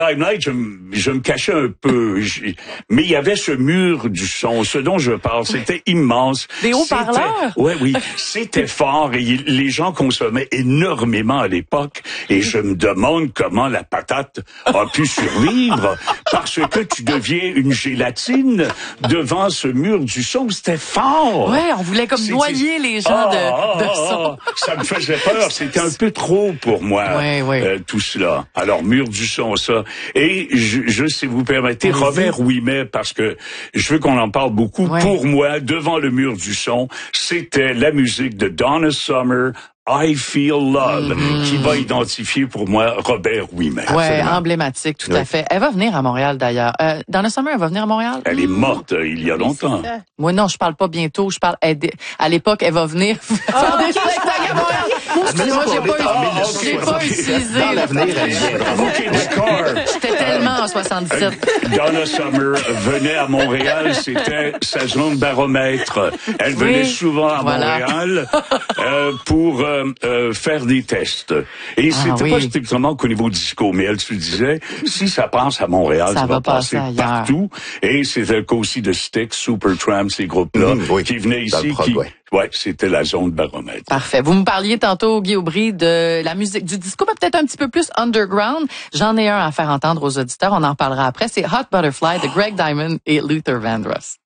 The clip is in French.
Limelight, je me cachais un peu, mais il y avait ce mur du son, ce dont je parle, c'était immense. Des haut-parleurs? Oui, c'était fort et les gens consommaient énormément à l'époque et je me demande comment la patate a pu survivre parce que tu deviens une gélatine devant ce mur du son, c'était fort. Ouais, on voulait comme noyer les gens de son. Ça me faisait peur, c'était un peu trop pour moi, tout cela. Alors, mur du son, ça. Et je si vous permettez, Robert Ouimet, parce que je veux qu'on en parle beaucoup. Ouais. Pour moi, devant le mur du son, c'était la musique de Donna Summer, I Feel Love, qui va identifier pour moi Robert Ouimet. Ouais, emblématique, tout à fait. Elle va venir à Montréal d'ailleurs. Donna Summer, elle va venir à Montréal? Elle est morte il y a longtemps. Moi non, je parle pas bientôt, je parle à l'époque, elle va venir faire des spectacles à Montréal. Moi, j'ai pas utilisé. Dans l'avenir, elle vient. J'étais tellement en 77. Donna Summer venait à Montréal, c'était sa zone baromètre. Elle venait souvent à Montréal pour faire des tests. Et c'était pas strictement qu'au niveau disco, mais elle se disait, si ça passe à Montréal, ça va passer partout. Et c'était le cas aussi de Styx, Supertramp, ces groupes-là, qui venaient ici, c'était la zone baromètre. Parfait. Vous me parliez tantôt, Guy Aubry, de la musique du disco, mais peut-être un petit peu plus underground. J'en ai un à faire entendre aux auditeurs, on en parlera après. C'est Hot Butterfly de Greg Diamond et Luther Vandross.